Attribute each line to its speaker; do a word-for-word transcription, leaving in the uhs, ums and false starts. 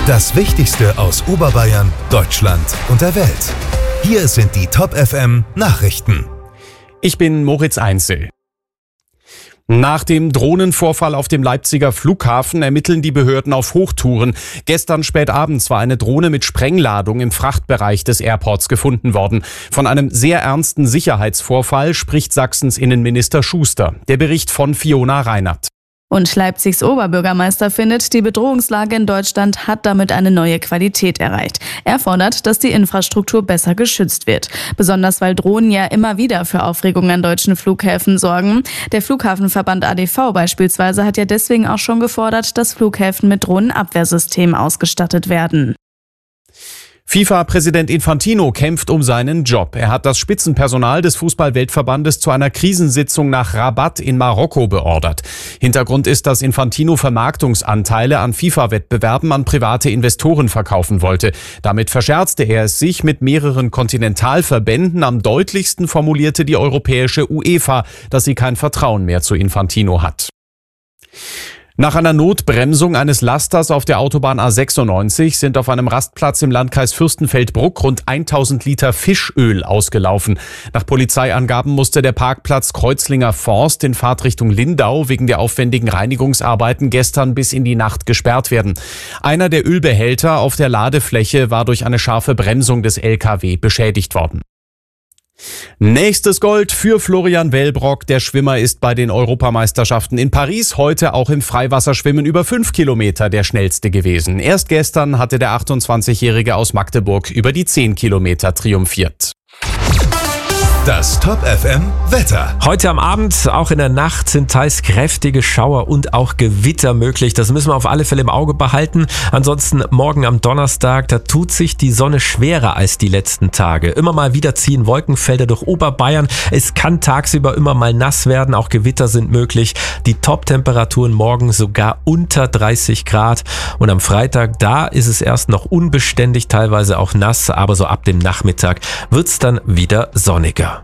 Speaker 1: Das Wichtigste aus Oberbayern, Deutschland und der Welt. Hier sind die Top F M Nachrichten.
Speaker 2: Ich bin Moritz Einzel. Nach dem Drohnenvorfall auf dem Leipziger Flughafen ermitteln die Behörden auf Hochtouren. Gestern spät abends war eine Drohne mit Sprengladung im Frachtbereich des Airports gefunden worden. Von einem sehr ernsten Sicherheitsvorfall spricht Sachsens Innenminister Schuster. Der Bericht von Fiona Reinert.
Speaker 3: Und Leipzigs Oberbürgermeister findet, die Bedrohungslage in Deutschland hat damit eine neue Qualität erreicht. Er fordert, dass die Infrastruktur besser geschützt wird. Besonders weil Drohnen ja immer wieder für Aufregung an deutschen Flughäfen sorgen. Der Flughafenverband A D V beispielsweise hat ja deswegen auch schon gefordert, dass Flughäfen mit Drohnenabwehrsystemen ausgestattet werden.
Speaker 2: FIFA-Präsident Infantino kämpft um seinen Job. Er hat das Spitzenpersonal des Fußball-Weltverbandes zu einer Krisensitzung nach Rabat in Marokko beordert. Hintergrund ist, dass Infantino Vermarktungsanteile an FIFA-Wettbewerben an private Investoren verkaufen wollte. Damit verscherzte er es sich mit mehreren Kontinentalverbänden. Am deutlichsten formulierte die europäische UEFA, dass sie kein Vertrauen mehr zu Infantino hat. Nach einer Notbremsung eines Lasters auf der Autobahn A sechsundneunzig sind auf einem Rastplatz im Landkreis Fürstenfeldbruck rund tausend Liter Fischöl ausgelaufen. Nach Polizeiangaben musste der Parkplatz Kreuzlinger Forst in Fahrtrichtung Lindau wegen der aufwendigen Reinigungsarbeiten gestern bis in die Nacht gesperrt werden. Einer der Ölbehälter auf der Ladefläche war durch eine scharfe Bremsung des L K W beschädigt worden. Nächstes Gold für Florian Wellbrock. Der Schwimmer ist bei den Europameisterschaften in Paris heute auch im Freiwasserschwimmen über fünf Kilometer der schnellste gewesen. Erst gestern hatte der achtundzwanzigjährige aus Magdeburg über die zehn Kilometer triumphiert.
Speaker 1: Das Top F M Wetter.
Speaker 4: Heute am Abend, auch in der Nacht, sind teils kräftige Schauer und auch Gewitter möglich. Das müssen wir auf alle Fälle im Auge behalten. Ansonsten morgen am Donnerstag, da tut sich die Sonne schwerer als die letzten Tage. Immer mal wieder ziehen Wolkenfelder durch Oberbayern. Es kann tagsüber immer mal nass werden, auch Gewitter sind möglich. Die Top-Temperaturen morgen sogar unter dreißig Grad. Und am Freitag, da ist es erst noch unbeständig, teilweise auch nass, aber so ab dem Nachmittag wird's dann wieder sonniger.